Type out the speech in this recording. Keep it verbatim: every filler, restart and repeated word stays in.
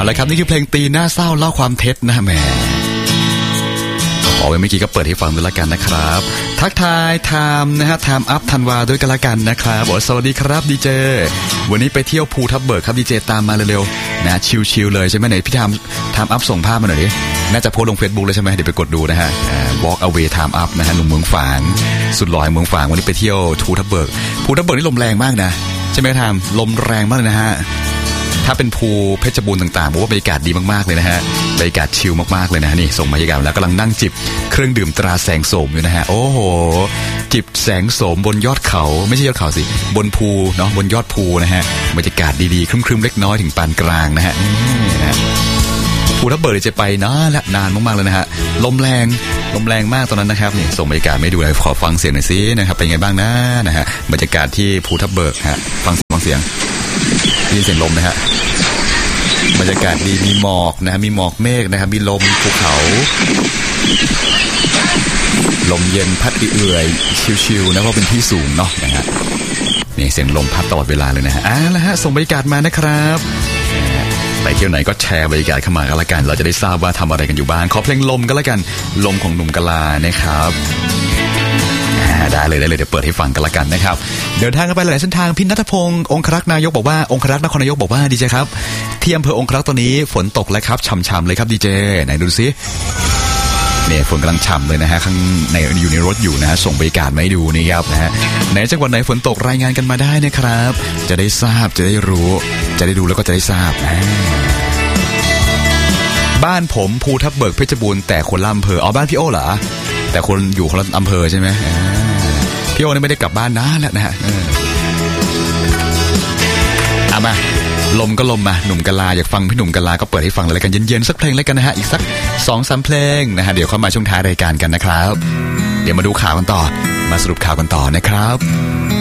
ละครับนี่คือเพลงตีหน้าเศร้าเล่าความเท็จนะแหมขอไว้เมื่อกี้ก็เปิดให้ฟังด้วยละกันนะครับทักทายไทม์นะฮะไทม์อัพธันวาด้วยกันละกันนะครับบอกสวัสดีครับดีเจวันนี้ไปเที่ยวภูทับเบิกครับดีเจตามมาเร็วๆนะชิลๆเลยใช่ไหมไหนพี่ไทม์ไทม์อัพส่งภาพมาหน่อยดิน่าจะโพสลง Facebook เลยใช่ไหมเดี๋ยวไปกดดูนะฮะ Walk Away Time Up นะฮะหนุ่มเมืองฝางสุดหล่อเมืองฝางวันนี้ไปเที่ยวภูทับเบิกภูทับเบิกนี่ลมแรงมากนะใช่ไหมไทม์ลมแรงมากเลยนะฮะถ้าเป็นภูเพชรบูรณ์ต่างๆบอกว่าบรรยากาศดีมากๆเลยนะฮะบรรยากาศชิลมากๆเลยนะนี่ส่งบรรยากาศแล้วกำลังนั่งจิบเครื่องดื่มตราแสงโสมอยู่นะฮะโอ้โหจิบแสงโสมบนยอดเขาไม่ใช่ยอดเขาสิบนภูเนาะบนยอดภูนะฮะบรรยากาศดีๆครึ้มๆเล็กน้อยถึงปานกลางนะฮะนี่นะภูทับเบิกจะไปนานละนานมากๆเลยนะฮะลมแรงลมแรงมากตอนนั้นนะครับนี่ส่งบรรยากาศไม่ดูเลยขอฟังเสียงหน่อยสินะครับเป็นไงบ้างนะนะฮะบรรยากาศที่ภูทับเบิกฮะฟังฟังเสียงได้ยินเสียงลมนะฮะบรรยากาศดีมีหมอกนะมีหมอกเมฆนะครับมีลมภูเขาลมเย็นพัดเอื่อยชิวๆนะเพราะเป็นที่สูงเนาะนะฮะนี่เสียงลมพัดตลอดเวลาเลยนะฮะอ่าแล้วฮะส่งบรรยากาศมานะครับไปเที่ยวไหนก็แชร์บรรยากาศเข้ามากันละกันเราจะได้ทราบว่าทำอะไรกันอยู่บ้างขอเพลงลมกันละกันลมของหนุ่มกะลานะครับได้เลยได้เลยเดี๋ยวเปิดให้ฟังกันละกันนะครับเดินทางกันไปหลายเส้นทางพี่ณัฐพงศ์องครักษ์นายกบอกว่าองครักษ์นครนายกบอกว่าดีเจครับที่อำเภอองครักษ์ตอนนี้ฝนตกแล้วครับฉ่ำๆเลยครับดีเจไหนดูสิเนี่ยฝนกำลังฉ่ำเลยนะฮะข้างในอยู่ในรถอยู่นะฮะส่งบรรยากาศมาให้ดูนี่ครับนะฮะในจังหวัดไหนฝนตกรายงานกันมาได้นะครับจะได้ทราบจะได้รู้จะได้ดูแล้วก็จะได้ทราบบ้านผมภูทับเบิกเพชรบูรณ์แต่คนละอำเภออ๋อบ้านพี่โอเหรอแต่คนอยู่คนละอำเภอใช่ไหมพี่โอนี่ไม่ได้กลับบ้านนานแล้วนะฮะเอามาลมก็ลมมาหนุ่มกะลาอยากฟังพี่หนุ่มกะลาก็เปิดให้ฟังเลยกันเย็นๆสักเพลงเลยกันนะฮะอีกสัก สองสาม เพลงนะฮะเดี๋ยวเข้ามาช่วงท้ายรายการกันนะครับเดี๋ยวมาดูข่าวกันต่อมาสรุปข่าวกันต่อนะครับ